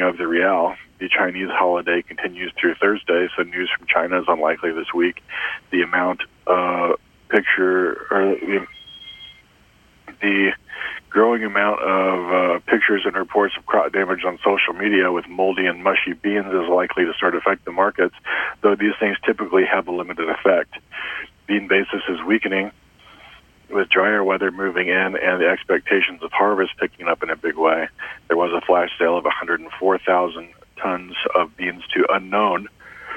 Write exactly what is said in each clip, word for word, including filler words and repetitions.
of the real. The Chinese holiday continues through Thursday, so news from China is unlikely this week. The amount uh, picture or the, the growing amount of uh, pictures and reports of crop damage on social media with moldy and mushy beans is likely to start to affect the markets, though these things typically have a limited effect. Bean basis is weakening, with drier weather moving in and the expectations of harvest picking up in a big way. There was a flash sale of one hundred four thousand tons of beans to unknown.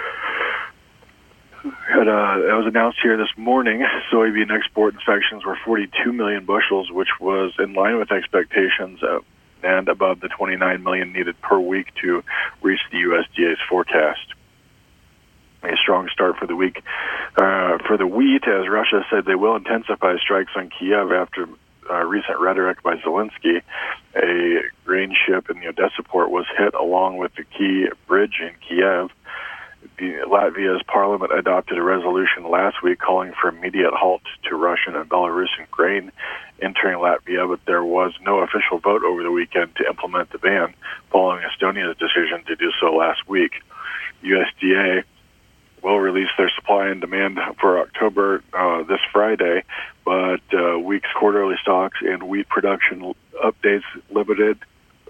It, uh, that was announced here this morning. Soybean export inspections were forty-two million bushels, which was in line with expectations uh, and above the twenty-nine million needed per week to reach the U S D A's forecast. A strong start for the week uh, for the wheat, as Russia said they will intensify strikes on Kiev after uh, recent rhetoric by Zelensky. A grain ship in the Odessa port was hit along with the key bridge in Kiev. The, Latvia's parliament adopted a resolution last week calling for immediate halt to Russian and Belarusian grain entering Latvia, but there was no official vote over the weekend to implement the ban, following Estonia's decision to do so last week. U S D A will release their supply and demand for October uh, this Friday, but uh, week's quarterly stocks and wheat production updates limited.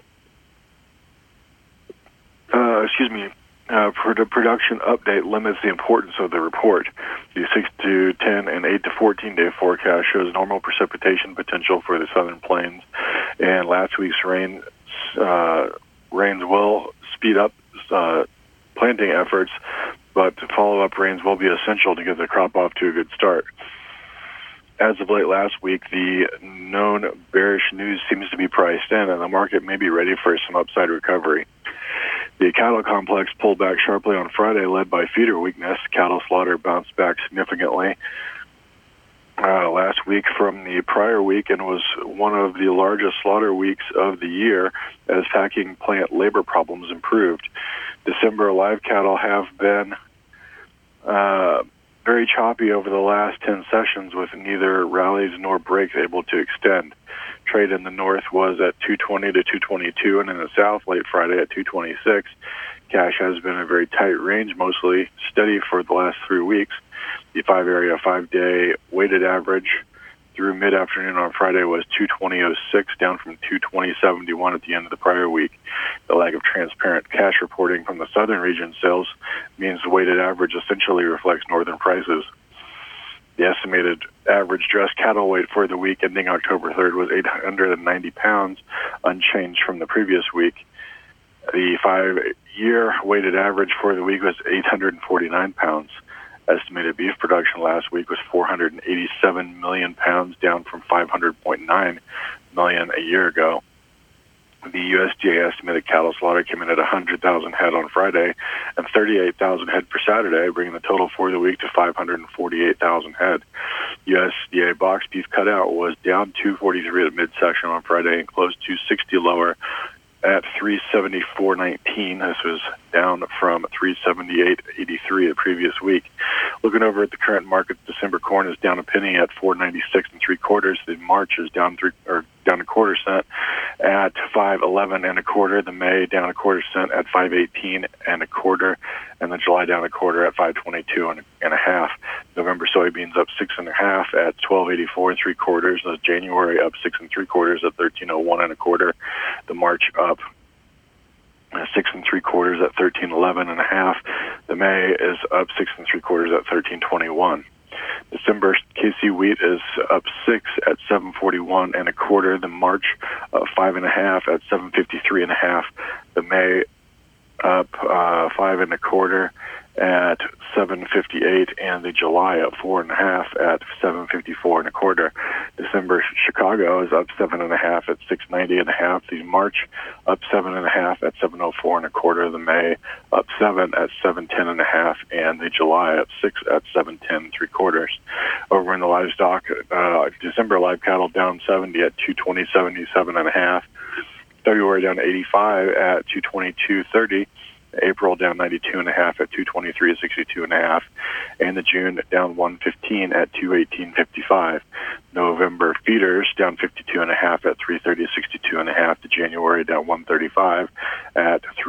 Uh, excuse me. Uh, for the production update limits the importance of the report. The six to ten and eight to fourteen day forecast shows normal precipitation potential for the southern plains, and last week's rain uh, rains will speed up uh, planting efforts, but follow-up rains will be essential to get the crop off to a good start. As of late last week, the known bearish news seems to be priced in, and the market may be ready for some upside recovery. The cattle complex pulled back sharply on Friday, led by feeder weakness. Cattle slaughter bounced back significantly uh, last week from the prior week and was one of the largest slaughter weeks of the year as packing plant labor problems improved. December live cattle have been uh, very choppy over the last ten sessions, with neither rallies nor breaks able to extend. Trade in the north was at two twenty to two twenty-two, and in the south late Friday at two twenty-six. Cash has been in a very tight range, mostly steady for the last three weeks. The five-area, five-day weighted average through mid-afternoon on Friday was two twenty oh six, down from two twenty seventy-one at the end of the prior week. The lack of transparent cash reporting from the southern region sales means the weighted average essentially reflects northern prices. The estimated average dressed cattle weight for the week ending October third was eight hundred ninety pounds, unchanged from the previous week. The five-year weighted average for the week was eight hundred forty-nine pounds. Estimated beef production last week was four hundred eighty-seven million pounds, down from five hundred point nine million a year ago. The U S D A estimated cattle slaughter came in at one hundred thousand head on Friday and thirty-eight thousand head for Saturday, bringing the total for the week to five hundred forty-eight thousand head. U S D A box beef cutout was down two forty-three at midsection on Friday and closed two sixty lower at three seventy-four nineteen. This was down from three seventy-eight eighty-three the previous week. Looking over at the current market, December corn is down a penny at four ninety-six and three quarters. The March is down three or down a quarter cent at five eleven and a quarter. The May down a quarter cent at five eighteen and a quarter, and the July down a quarter at five twenty-two and a half. November soybeans up six and a half at twelve eighty-four and three quarters. The January up six and three quarters at thirteen oh one and a quarter. The March up six and three quarters at thirteen eleven and a half. The May is up six and three quarters at thirteen twenty-one. December K C wheat is up six at seven forty-one and a quarter. The March uh, five and a half at seven fifty-three and a half. The May up uh, five and a quarter at seven fifty-eight, and the July up four and a half at seven fifty-four and a quarter. December Chicago is up seven and a half at six ninety and a half. The March up seven and a half at seven oh four and a quarter. The May up seven at seven ten and a half, and the July up six at seven ten three quarters. Over in the livestock, uh, December live cattle down seventy at two twenty seventy-seven and a half. February down eighty-five at two twenty-two thirty. April down ninety-two and a half at two twenty-three sixty-two and a half, and the June down one fifteen at two eighteen fifty-five. November feeders down fifty-two and a half at three thirty sixty-two and a half. The January down one thirty-five at